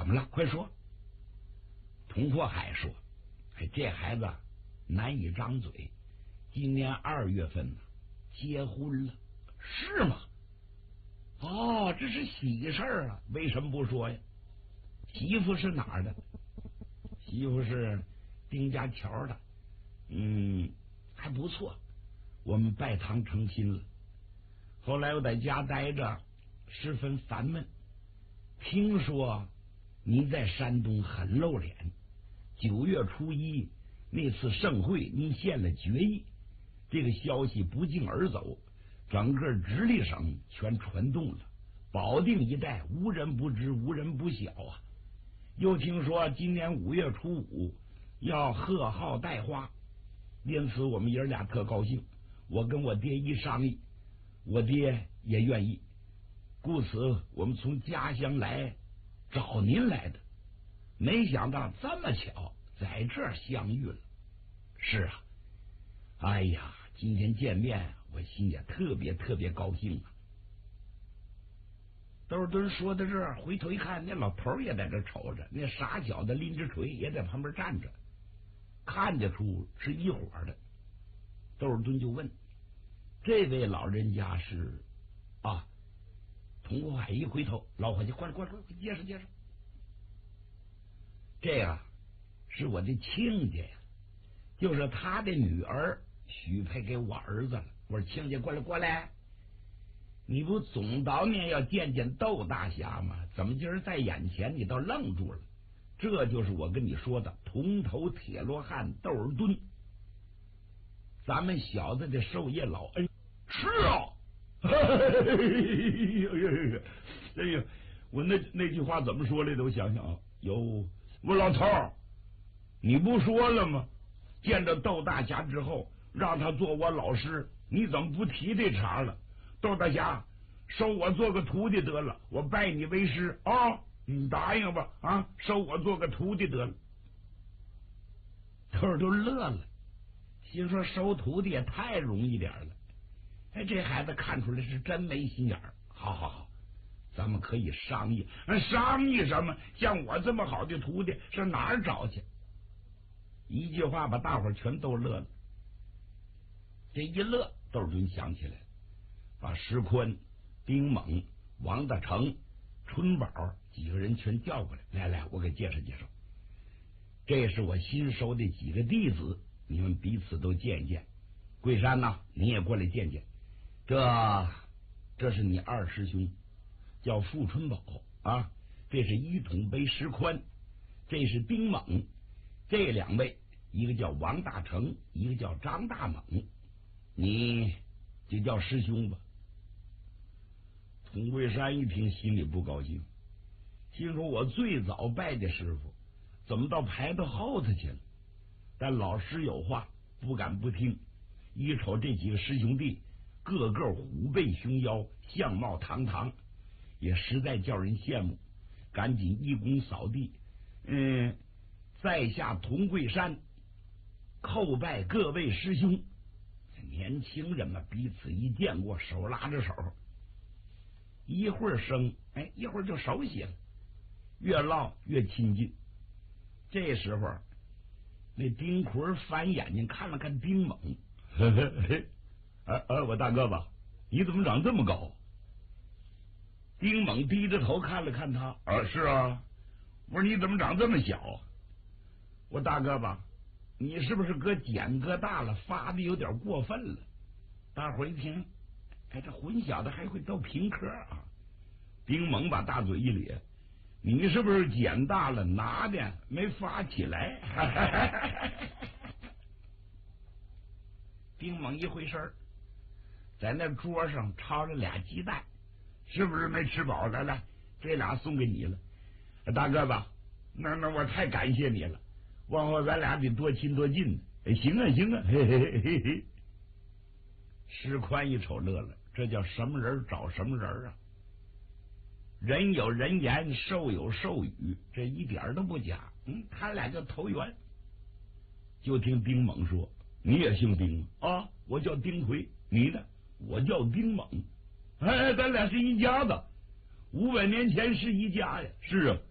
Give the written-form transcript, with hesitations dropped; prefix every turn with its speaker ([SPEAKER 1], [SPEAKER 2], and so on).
[SPEAKER 1] 么了？快说。佟阔海说：“这孩子难以张嘴，今年2月份呢，结婚了。”是吗？哦，这是喜事儿啊！为什么不说呀？媳妇是哪儿的？媳妇是丁家桥的。还不错。我们拜堂成亲了。后来我在家待着，十分烦闷。听说您在山东很露脸，9月初1那次盛会，您献了决议。这个消息不胫而走，整个直隶省全传动了，保定一带无人不知，无人不晓啊。又听说今年5月初5要贺号带花，因此我们爷俩特高兴。我跟我爹一商议，我爹也愿意，故此我们从家乡来找您来的。没想到这么巧，在这儿相遇了。是啊，哎呀，今天见面，我心也特别高兴啊。窦尔敦说到这儿，回头一看，那老头也在这瞅着，那傻小子拎着锤也在旁边站着，看得出是一伙的。窦尔敦就问：“这位老人家是？”啊，佟阔海一回头，老伙计，快介绍介绍。这呀，是我的亲家呀，就是他的女儿许配给我儿子了。我说亲家，过来。你不总叨念要见窦大侠吗？怎么今儿在眼前你倒愣住了？这就是我跟你说的铜头铁罗汉窦尔敦，咱们小子的授业老恩。是啊，哎呀，我那句话怎么说来的？我想想啊，我老头儿，你不说了吗？见着窦大侠之后，让他做我老师，你怎么不提这茬了？窦大侠，收我做个徒弟得了，我拜你为师啊！你答应吧啊！收我做个徒弟得了。窦尔敦乐了，心说收徒弟也太容易点了。这孩子看出来是真没心眼儿。好，咱们可以商议。商议什么？像我这么好的徒弟，是哪儿找去？一句话把大伙儿全都乐了。这一乐，窦尔敦想起来了，把石宽、丁猛、王大成、春宝几个人全叫过来。来，我给介绍介绍。这是我新收的几个弟子，你们彼此都见一见。桂山呐，你也过来见见。这是你二师兄，叫傅春宝啊。这是一统杯石宽，这是丁猛。这2位，一个叫王大成，一个叫张大猛，你就叫师兄吧。佟桂山一听，心里不高兴，心说我最早拜的师傅，怎么到排到后头去了？但老师有话，不敢不听。一瞅这几个师兄弟，个个虎背熊腰，相貌堂堂，也实在叫人羡慕。赶紧一躬扫地，在下佟桂山叩拜各位师兄。年轻人嘛，彼此一见过，手拉着手，一会儿生，一会儿就熟悉了，越唠越亲近。这时候，那丁奎翻眼睛看了看丁猛，我大哥吧，你怎么长这么高？丁猛低着头看了看他，是啊。我说你怎么长这么小？我大哥吧，你是不是哥减哥大了，发的有点过分了？大伙一听，这混小子还会逗平科啊！丁猛把大嘴一咧，你是不是减大了，拿的没发起来？丁猛一回身，在那桌上抄了2鸡蛋，是不是没吃饱？来，这俩送给你了，大哥吧，那我太感谢你了，往后咱俩得多亲多近。行啊，嘿嘿。石宽一瞅乐了，这叫什么人找什么人啊？人有人言，兽有兽语，这一点都不假。他俩就投缘。就听丁猛说：“你也姓丁啊？我叫丁奎，你呢？我叫丁猛。咱俩是一家子，500年前是一家呀。是啊，